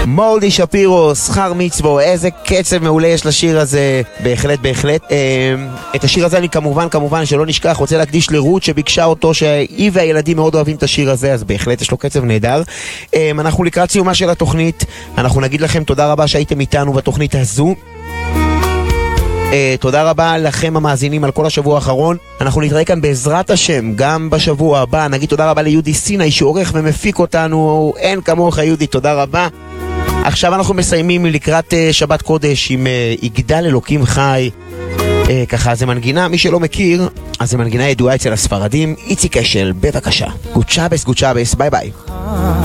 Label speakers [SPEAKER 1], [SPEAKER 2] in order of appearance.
[SPEAKER 1] מורדי שפירו, שכר מצוו, איזה קצב מעולה יש לשיר הזה, בהחלט. את השיר הזה אני כמובן שלא נשכח, רוצה להקדיש לרות שביקשה אותו, שהיא והילדים מאוד אוהבים את השיר הזה, אז בהחלט יש לו קצב נהדר. אנחנו לקראת סיומה של התוכנית, אנחנו נגיד לכם תודה רבה שהייתם איתנו בתוכנית הזו. תודה רבה לכם המאזינים על כל השבוע האחרון. אנחנו נתראה כאן בעזרת השם גם בשבוע הבא. נגיד תודה רבה ליהודי סיני שעורך ומפיק אותנו, אין כמוך יהודי, תודה רבה. עכשיו אנחנו מסיימים לקראת שבת קודש עם יגדל אלוקים חי. ככה זה מנגינה, מי שלא מכיר, אז זה מנגינה ידועה אצל הספרדים. איציק אשל, בבקשה. גוד שבס, ביי ביי.